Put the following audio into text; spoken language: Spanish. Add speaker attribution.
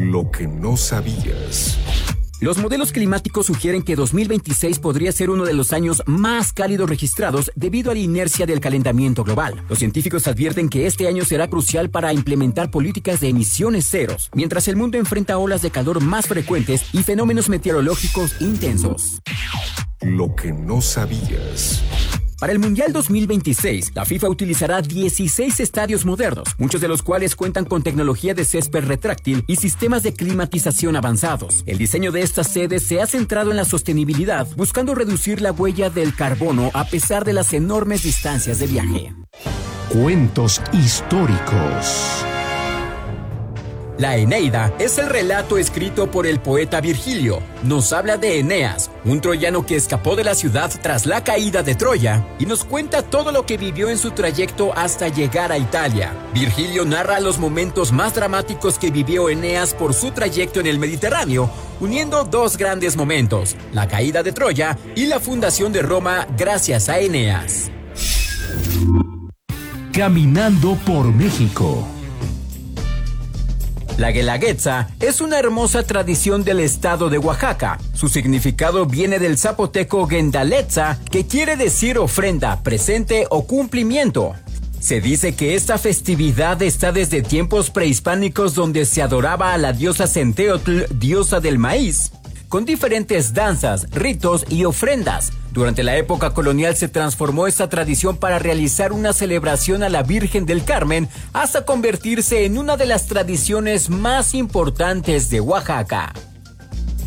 Speaker 1: Lo que no sabías.
Speaker 2: Los modelos climáticos sugieren que 2026 podría ser uno de los años más cálidos registrados debido a la inercia del calentamiento global. Los científicos advierten que este año será crucial para implementar políticas de emisiones ceros, mientras el mundo enfrenta olas de calor más frecuentes y fenómenos meteorológicos intensos.
Speaker 1: Lo que no sabías.
Speaker 2: Para el Mundial 2026, la FIFA utilizará 16 estadios modernos, muchos de los cuales cuentan con tecnología de césped retráctil y sistemas de climatización avanzados. El diseño de estas sedes se ha centrado en la sostenibilidad, buscando reducir la huella del carbono a pesar de las enormes distancias de viaje.
Speaker 3: Cuentos históricos.
Speaker 2: La Eneida es el relato escrito por el poeta Virgilio. Nos habla de Eneas, un troyano que escapó de la ciudad tras la caída de Troya, y nos cuenta todo lo que vivió en su trayecto hasta llegar a Italia. Virgilio narra los momentos más dramáticos que vivió Eneas por su trayecto en el Mediterráneo, uniendo dos grandes momentos, la caída de Troya y la fundación de Roma gracias a Eneas.
Speaker 3: Caminando por México.
Speaker 2: La Guelaguetza es una hermosa tradición del estado de Oaxaca. Su significado viene del zapoteco Guendaletza, que quiere decir ofrenda, presente o cumplimiento. Se dice que esta festividad está desde tiempos prehispánicos, donde se adoraba a la diosa Centeotl, diosa del maíz, con diferentes danzas, ritos y ofrendas. Durante la época colonial se transformó esta tradición para realizar una celebración a la Virgen del Carmen, hasta convertirse en una de las tradiciones más importantes de Oaxaca.